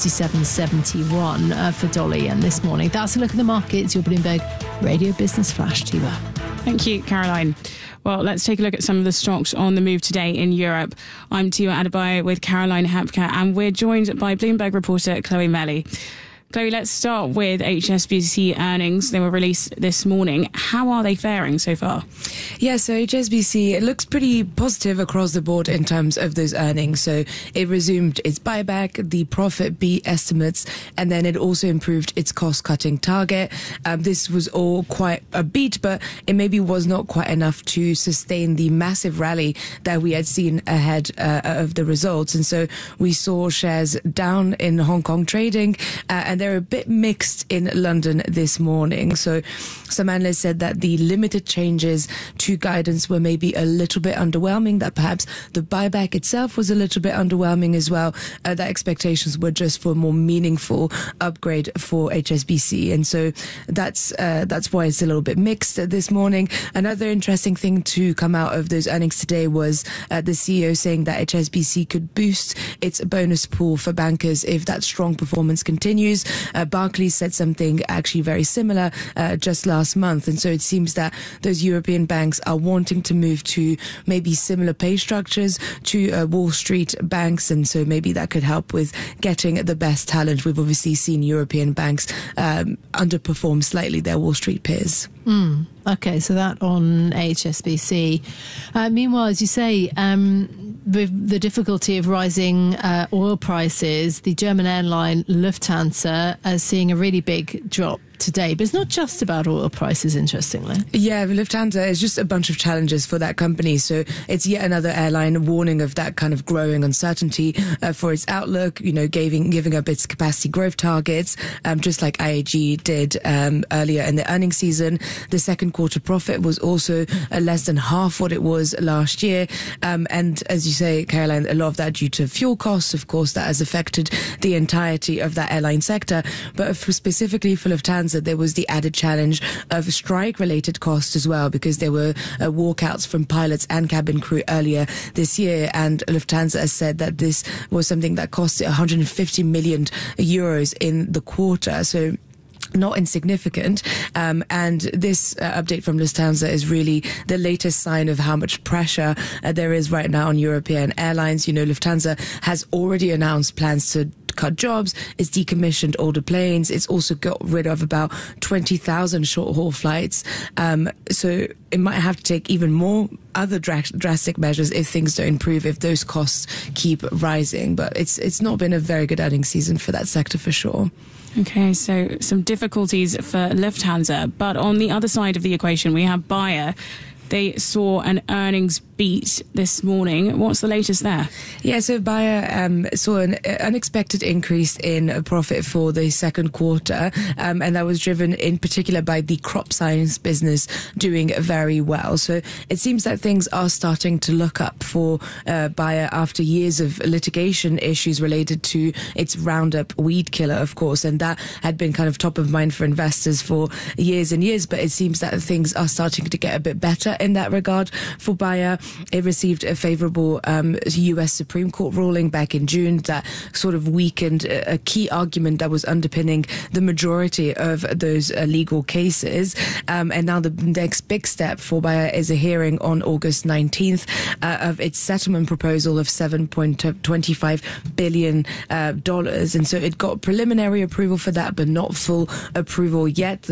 157.71 for dollar yen this morning. That's a look at the markets. Your Bloomberg Radio Business Flash, Tiwa. Thank you, Caroline. Well, let's take a look at some of the stocks on the move today in Europe. I'm Tiwa Adebayo with Caroline Hapka, and we're joined by Bloomberg reporter Chloe Melly. Chloe, let's start with HSBC earnings. They were released this morning. How are they faring so far? Yeah, so HSBC, it looks pretty positive across the board in terms of those earnings. So it resumed its buyback, the profit beat estimates, and then it also improved its cost-cutting target. This was all quite a beat, but it maybe was not quite enough to sustain the massive rally that we had seen ahead of the results. And so we saw shares down in Hong Kong trading, and they're a bit mixed in London this morning. So some analysts said that the limited changes to guidance were maybe a little bit underwhelming, that perhaps the buyback itself was a little bit underwhelming as well, that expectations were just for a more meaningful upgrade for HSBC. And so that's why it's a little bit mixed this morning. Another interesting thing to come out of those earnings today was the CEO saying that HSBC could boost its bonus pool for bankers if that strong performance continues. Barclays said something actually very similar just last month. And so it seems that those European banks are wanting to move to maybe similar pay structures to Wall Street banks. And so maybe that could help with getting the best talent. We've obviously seen European banks underperform slightly their Wall Street peers. Okay, so that on HSBC. Meanwhile, as you say, with the difficulty of rising oil prices, the German airline Lufthansa is seeing a really big drop today. But it's not just about oil prices, interestingly. Yeah, Lufthansa is just a bunch of challenges for that company. So it's yet another airline warning of that kind of growing uncertainty for its outlook, giving up its capacity growth targets, just like IAG did earlier in the earnings season. The second quarter profit was also less than half what it was last year. And as you say, Caroline, a lot of that due to fuel costs, of course, that has affected the entirety of that airline sector. But specifically for Lufthansa, there was the added challenge of strike-related costs as well, because there were walkouts from pilots and cabin crew earlier this year. And Lufthansa has said that this was something that cost it 150 million euros in the quarter. So not insignificant. And this update from Lufthansa is really the latest sign of how much pressure there is right now on European airlines. Lufthansa has already announced plans to cut jobs. It's decommissioned older planes. It's also got rid of about 20,000 short-haul flights. So it might have to take even more other drastic measures if things don't improve, if those costs keep rising. But it's not been a very good earnings season for that sector for sure. Okay, so some difficulties for Lufthansa. But on the other side of the equation, we have Bayer. They saw an earnings beat this morning. What's the latest there? Yeah, so Bayer saw an unexpected increase in profit for the second quarter, and that was driven in particular by the crop science business doing very well. So it seems that things are starting to look up for Bayer after years of litigation issues related to its Roundup weed killer, of course, and that had been kind of top of mind for investors for years and years, but it seems that things are starting to get a bit better in that regard for Bayer. It received a favorable US Supreme Court ruling back in June that sort of weakened a key argument that was underpinning the majority of those legal cases. And now the next big step for Bayer is a hearing on August 19th of its settlement proposal of $7.25 billion. And so it got preliminary approval for that, but not full approval yet.